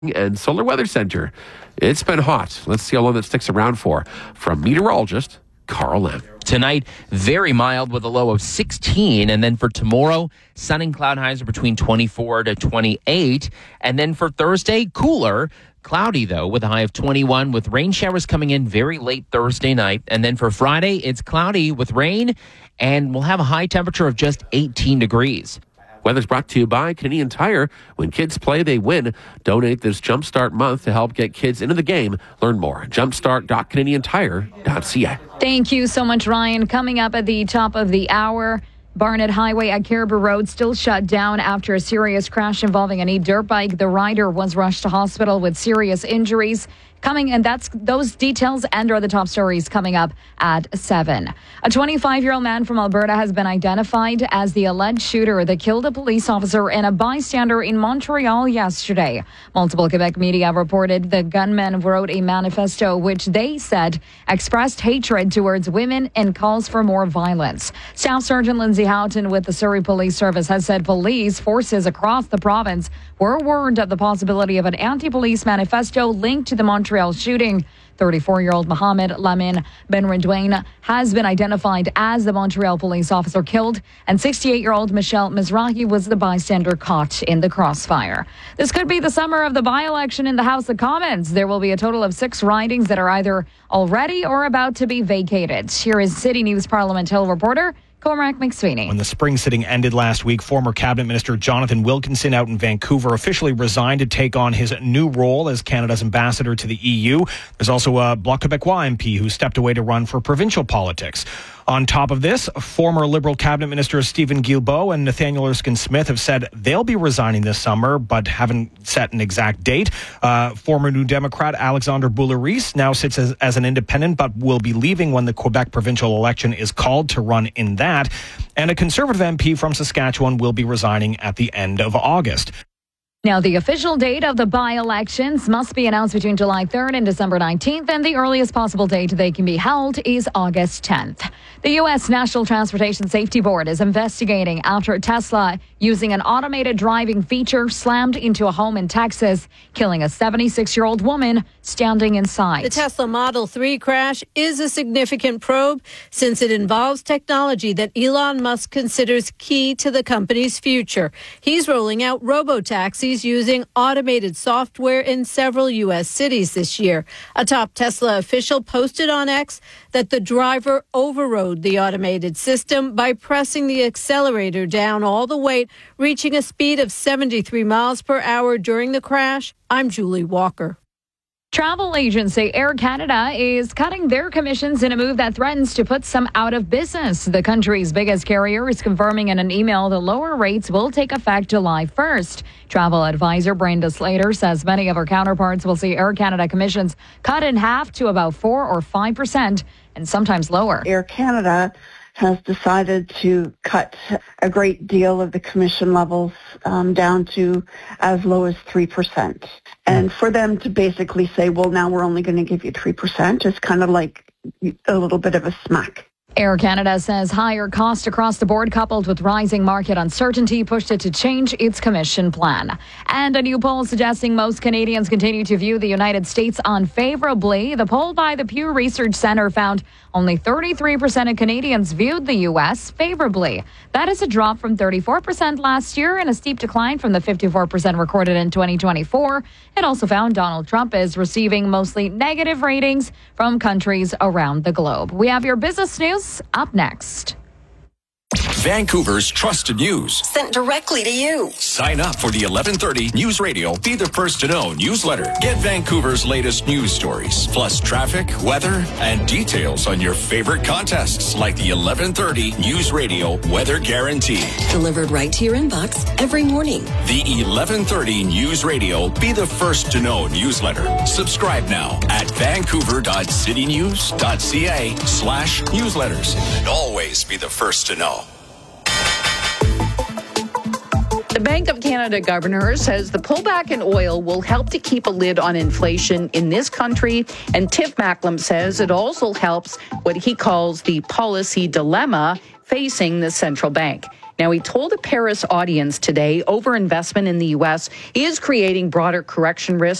and Solar Weather Center. It's been hot. Let's see how long that sticks around for. From meteorologist Carl Lamb. Tonight, very mild with a low of 16. And then for tomorrow, sun and cloud highs are between 24 to 28. And then for Thursday, cooler. Cloudy, though, with a high of 21, with rain showers coming in very late Thursday night. And then for Friday, it's cloudy with rain, and we'll have a high temperature of just 18 degrees. Weather's brought to you by Canadian Tire. When kids play, they win. Donate this Jumpstart month to help get kids into the game. Learn more. Jumpstart.canadiantire.ca. Thank you so much, Ryan. Coming up at the top of the hour, Barnett Highway at Caribou Road still shut down after a serious crash involving a dirt bike. The rider was rushed to hospital with serious injuries. And that's those details and are the top stories coming up at 7. A 25-year-old man from Alberta has been identified as the alleged shooter that killed a police officer and a bystander in Montreal yesterday. Multiple Quebec media reported the gunman wrote a manifesto which they said expressed hatred towards women and calls for more violence. Staff Sergeant Lindsay Houghton with the Surrey Police Service has said police forces across the province were warned of the possibility of an anti-police manifesto linked to the Montreal shooting. 34-year-old Mohamed Lamin Ben Redouane has been identified as the Montreal police officer killed, and 68-year-old Michelle Mizrahi was the bystander caught in the crossfire. This could be the summer of the by-election in the House of Commons. There will be a total of 6 ridings that are either already or about to be vacated. Here is City News Parliament Hill reporter Cormac McSweeney. When the spring sitting ended last week, former Cabinet Minister Jonathan Wilkinson out in Vancouver officially resigned to take on his new role as Canada's ambassador to the EU. There's also a Bloc Québécois MP who stepped away to run for provincial politics. On top of this, former Liberal Cabinet Minister Stephen Guilbeault and Nathaniel Erskine-Smith have said they'll be resigning this summer, but haven't set an exact date. Former New Democrat Alexandre Boulay-Rees now sits as an independent, but will be leaving when the Quebec provincial election is called to run in that. And a Conservative MP from Saskatchewan will be resigning at the end of August. Now, the official date of the by-elections must be announced between July 3rd and December 19th, and the earliest possible date they can be held is August 10th. The U.S. National Transportation Safety Board is investigating after Tesla, using an automated driving feature, slammed into a home in Texas, killing a 76-year-old woman standing inside. The Tesla Model 3 crash is a significant probe since it involves technology that Elon Musk considers key to the company's future. He's rolling out robo-taxis using automated software in several U.S. cities this year. A top Tesla official posted on X that the driver overrode the automated system by pressing the accelerator down all the way, reaching a speed of 73 miles per hour during the crash. I'm Julie Walker. Travel agency Air Canada is cutting their commissions in a move that threatens to put some out of business. The country's biggest carrier is confirming in an email the lower rates will take effect July 1st. Travel advisor Brenda Slater says many of her counterparts will see Air Canada commissions cut in half to about 4 or 5% and sometimes lower. Air Canada has decided to cut a great deal of the commission levels down to as low as 3%. And for them to basically say, well, now we're only going to give you 3% is kind of like a little bit of a smack. Air Canada says higher costs across the board coupled with rising market uncertainty pushed it to change its commission plan. And a new poll suggesting most Canadians continue to view the United States unfavorably. The poll by the Pew Research Center found only 33% of Canadians viewed the U.S. favorably. That is a drop from 34% last year and a steep decline from the 54% recorded in 2024. It also found Donald Trump is receiving mostly negative ratings from countries around the globe. We have your business news up next. Vancouver's trusted news. Sent directly to you. Sign up for the 1130 News Radio Be the First to Know newsletter. Get Vancouver's latest news stories, plus traffic, weather, and details on your favorite contests like the 1130 News Radio Weather Guarantee. Delivered right to your inbox every morning. The 1130 News Radio Be the First to Know newsletter. Subscribe now at vancouver.citynews.ca/newsletters. And always be the first to know. The Bank of Canada governor says the pullback in oil will help to keep a lid on inflation in this country. And Tiff Macklem says it also helps what he calls the policy dilemma facing the central bank. Now, he told a Paris audience today overinvestment in the U.S. is creating broader correction risks